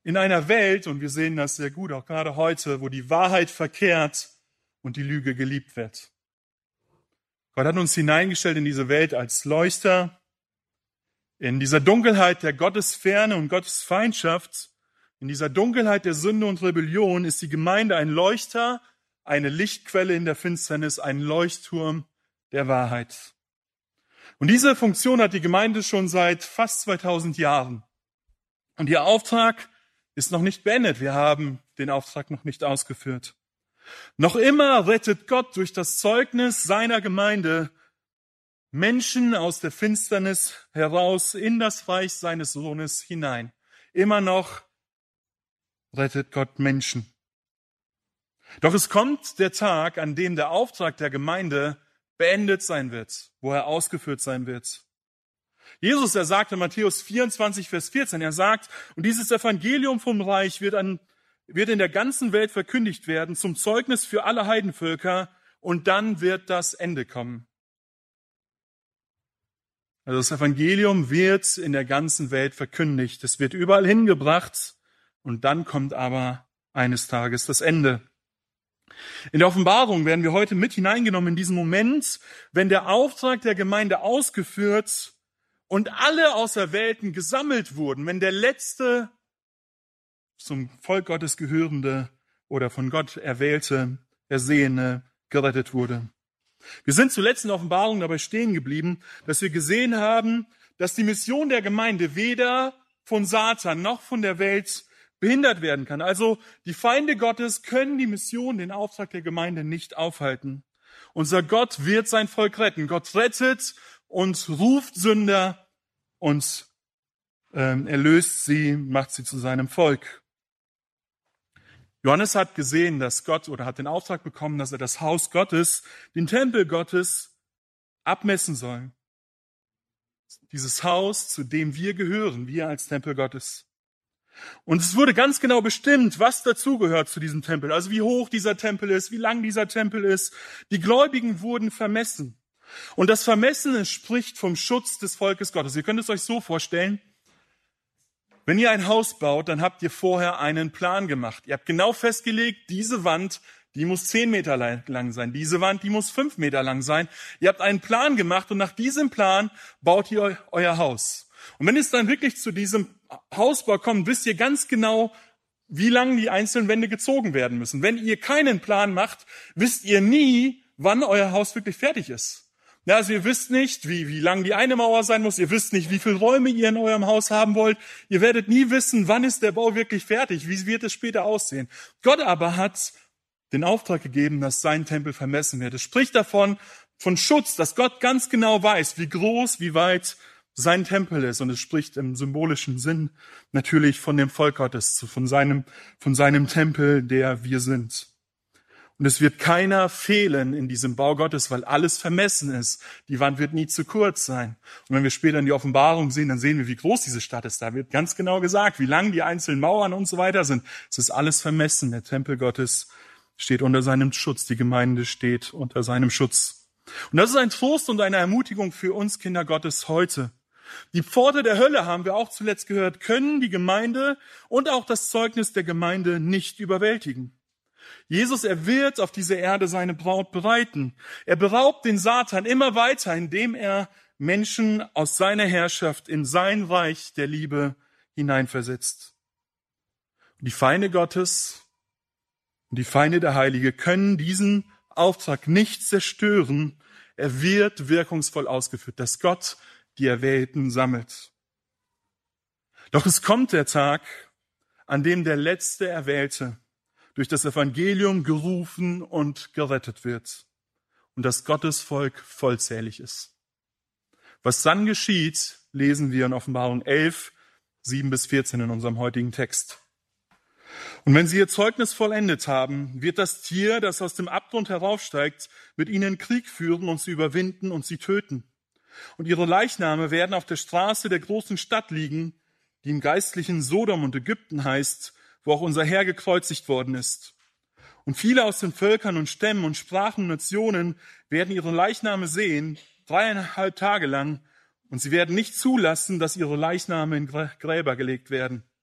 in einer Welt, und wir sehen das sehr gut, auch gerade heute, wo die Wahrheit verkehrt und die Lüge geliebt wird. Gott hat uns hineingestellt in diese Welt als Leuchter, in dieser Dunkelheit der Gottesferne und Gottesfeindschaft, in dieser Dunkelheit der Sünde und Rebellion ist die Gemeinde ein Leuchter, eine Lichtquelle in der Finsternis, ein Leuchtturm der Wahrheit. Und diese Funktion hat die Gemeinde schon seit fast 2000 Jahren. Und ihr Auftrag ist noch nicht beendet. Wir haben den Auftrag noch nicht ausgeführt. Noch immer rettet Gott durch das Zeugnis seiner Gemeinde Menschen aus der Finsternis heraus in das Reich seines Sohnes hinein. Immer noch rettet Gott Menschen. Doch es kommt der Tag, an dem der Auftrag der Gemeinde beendet sein wird, wo er ausgeführt sein wird. Jesus, er sagt in Matthäus 24, Vers 14, er sagt, und dieses Evangelium vom Reich wird in der ganzen Welt verkündigt werden, zum Zeugnis für alle Heidenvölker, und dann wird das Ende kommen. Also das Evangelium wird in der ganzen Welt verkündigt. Es wird überall hingebracht, und dann kommt aber eines Tages das Ende. In der Offenbarung werden wir heute mit hineingenommen in diesen Moment, wenn der Auftrag der Gemeinde ausgeführt und alle Auserwählten gesammelt wurden, wenn der letzte zum Volk Gottes gehörende oder von Gott erwählte, ersehene gerettet wurde. Wir sind zuletzt in der Offenbarung dabei stehen geblieben, dass wir gesehen haben, dass die Mission der Gemeinde weder von Satan noch von der Welt behindert werden kann. Also die Feinde Gottes können die Mission, den Auftrag der Gemeinde nicht aufhalten. Unser Gott wird sein Volk retten. Gott rettet und ruft Sünder und erlöst sie, macht sie zu seinem Volk. Johannes hat gesehen, dass Gott oder hat den Auftrag bekommen, dass er das Haus Gottes, den Tempel Gottes, abmessen soll. Dieses Haus, zu dem wir gehören, wir als Tempel Gottes. Und es wurde ganz genau bestimmt, was dazugehört zu diesem Tempel. Also wie hoch dieser Tempel ist, wie lang dieser Tempel ist. Die Gläubigen wurden vermessen. Und das Vermessen spricht vom Schutz des Volkes Gottes. Ihr könnt es euch so vorstellen, wenn ihr ein Haus baut, dann habt ihr vorher einen Plan gemacht. Ihr habt genau festgelegt, diese Wand, die muss 10 Meter lang sein. Diese Wand, die muss 5 Meter lang sein. Ihr habt einen Plan gemacht und nach diesem Plan baut ihr euer Haus. Und wenn es dann wirklich zu diesem Hausbau kommt, wisst ihr ganz genau, wie lang die einzelnen Wände gezogen werden müssen. Wenn ihr keinen Plan macht, wisst ihr nie, wann euer Haus wirklich fertig ist. Ja, also ihr wisst nicht, wie lang die eine Mauer sein muss. Ihr wisst nicht, wie viele Räume ihr in eurem Haus haben wollt. Ihr werdet nie wissen, wann ist der Bau wirklich fertig. Wie wird es später aussehen? Gott aber hat den Auftrag gegeben, dass sein Tempel vermessen wird. Es spricht davon, von Schutz, dass Gott ganz genau weiß, wie groß, wie weit sein Tempel ist. Und es spricht im symbolischen Sinn natürlich von dem Volk Gottes, von seinem Tempel, der wir sind. Und es wird keiner fehlen in diesem Bau Gottes, weil alles vermessen ist. Die Wand wird nie zu kurz sein. Und wenn wir später in die Offenbarung sehen, dann sehen wir, wie groß diese Stadt ist. Da wird ganz genau gesagt, wie lang die einzelnen Mauern und so weiter sind. Es ist alles vermessen. Der Tempel Gottes steht unter seinem Schutz. Die Gemeinde steht unter seinem Schutz. Und das ist ein Trost und eine Ermutigung für uns Kinder Gottes heute. Die Pforte der Hölle, haben wir auch zuletzt gehört, können die Gemeinde und auch das Zeugnis der Gemeinde nicht überwältigen. Jesus, er wird auf dieser Erde seine Braut bereiten. Er beraubt den Satan immer weiter, indem er Menschen aus seiner Herrschaft in sein Reich der Liebe hineinversetzt. Die Feinde Gottes und die Feinde der Heilige können diesen Auftrag nicht zerstören. Er wird wirkungsvoll ausgeführt, dass Gott die Erwählten sammelt. Doch es kommt der Tag, an dem der letzte Erwählte durch das Evangelium gerufen und gerettet wird und das Gottesvolk vollzählig ist. Was dann geschieht, lesen wir in Offenbarung 11, 7-14 in unserem heutigen Text. Und wenn sie ihr Zeugnis vollendet haben, wird das Tier, das aus dem Abgrund heraufsteigt, mit ihnen Krieg führen und sie überwinden und sie töten. Und ihre Leichname werden auf der Straße der großen Stadt liegen, die im geistlichen Sodom und Ägypten heißt, wo auch unser Herr gekreuzigt worden ist. Und viele aus den Völkern und Stämmen und Sprachen und Nationen werden ihre Leichname sehen, 3,5 Tage lang, und sie werden nicht zulassen, dass ihre Leichname in Gräber gelegt werden.